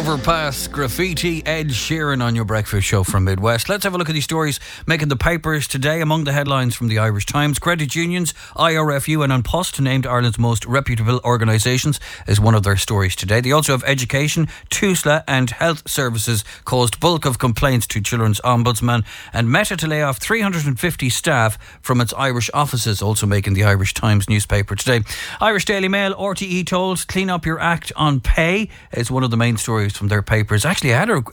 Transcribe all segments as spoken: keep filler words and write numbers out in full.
Overpass, graffiti, Ed Sheeran on your breakfast show from Midwest. Let's have a look at these stories making the papers today. Among the headlines from the Irish Times, credit unions, I R F U and An Post named Ireland's most reputable organisations is one of their stories today. They also have education, TUSLA and health services caused bulk of complaints to Children's Ombudsman, and Meta to lay off three hundred fifty staff from its Irish offices, also making the Irish Times newspaper today. Irish Daily Mail, R T E told clean up your act on pay is one of the main stories from their papers. Actually, I had a,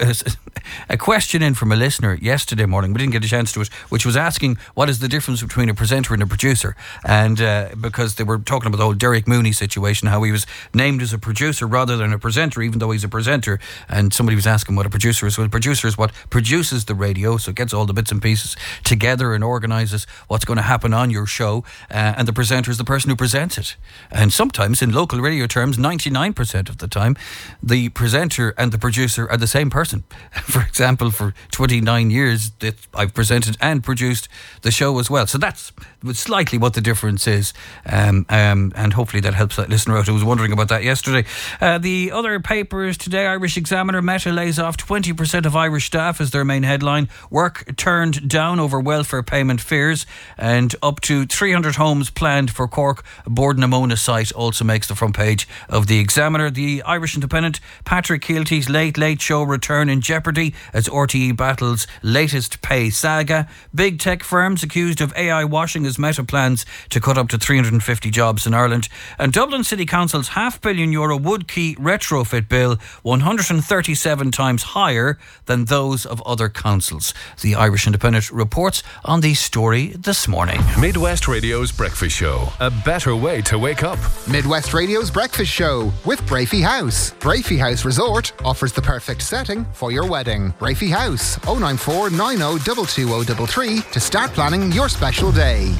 a question in from a listener yesterday morning. We didn't get a chance to it, which was asking what is the difference between a presenter and a producer. And uh, because they were talking about the whole Derek Mooney situation, how he was named as a producer rather than a presenter, even though he's a presenter. And somebody was asking what a producer is. Well, a producer is what produces the radio, so it gets all the bits and pieces together and organises what's going to happen on your show. Uh, and the presenter is the person who presents it. And sometimes, in local radio terms, ninety-nine percent of the time, the presenter and the producer are the same person. For example, for twenty-nine years that I've presented and produced the show as well. So that's slightly what the difference is. Um, um, and hopefully that helps that listener out who was wondering about that yesterday. Uh, the other papers today, Irish Examiner, Meta lays off twenty percent of Irish staff as their main headline. Work turned down over welfare payment fears, and up to three hundred homes planned for Cork Bordnamona site also makes the front page of the Examiner. The Irish Independent, Patrick Keelty's Late Late Show return in jeopardy as R T E battles latest pay saga. Big tech firms accused of A I washing as Meta plans to cut up to three hundred fifty jobs in Ireland. And Dublin City Council's half billion euro Woodkey retrofit bill one hundred thirty-seven times higher than those of other councils. The Irish Independent reports on the story this morning. Midwest Radio's Breakfast Show. A better way to wake up. Midwest Radio's Breakfast Show with Brafey House. Brafey House Resort offers the perfect setting for your wedding. Brafey House, oh nine four nine oh two two oh three three to start planning your special day.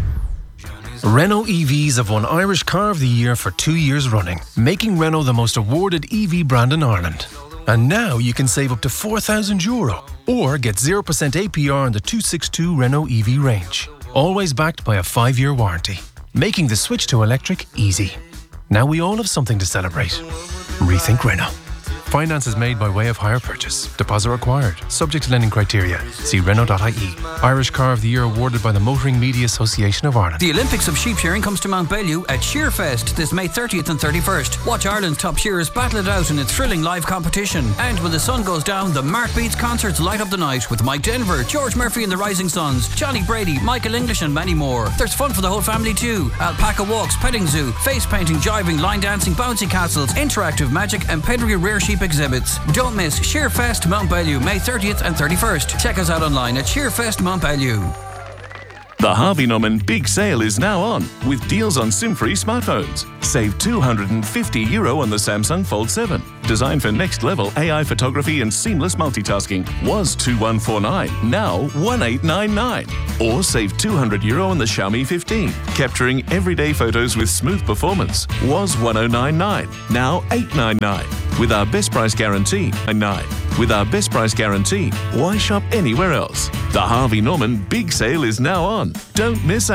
Renault E Vs have won Irish Car of the Year for two years running, making Renault the most awarded E V brand in Ireland. And now you can save up to four thousand euro or get zero percent A P R on the two sixty-two Renault E V range. Always backed by a five-year warranty, making the switch to electric easy. Now we all have something to celebrate. Rethink Renault. Finance is made by way of hire purchase. Deposit required. Subject to lending criteria. See Renault dot I E. Irish Car of the Year awarded by the Motoring Media Association of Ireland. The Olympics of sheep shearing comes to Mount Bellew at Shearfest this May thirtieth and thirty-first. Watch Ireland's top shearers battle it out in a thrilling live competition. And when the sun goes down, the Mark Beats concerts light up the night with Mike Denver, George Murphy and the Rising Suns, Johnny Brady, Michael English and many more. There's fun for the whole family too. Alpaca walks, petting zoo, face painting, jiving, line dancing, bouncy castles, interactive magic and pedigree rare sheep exhibits. Don't miss Shearfest Mount Bellew May thirtieth and thirty-first. Check us out online at Shearfest Mount Bellew. The Harvey Norman Big Sale is now on with deals on SIM-free smartphones. Save two hundred fifty euro on the Samsung Fold seven. Designed for next-level A I photography and seamless multitasking. Was two thousand one hundred forty-nine, now one thousand eight hundred ninety-nine. Or save two hundred euro on the Xiaomi fifteen. Capturing everyday photos with smooth performance. Was one thousand ninety-nine, now eight hundred ninety-nine. With our best price guarantee, a nine. With our best price guarantee, why shop anywhere else? The Harvey Norman Big Sale is now on. Don't miss out.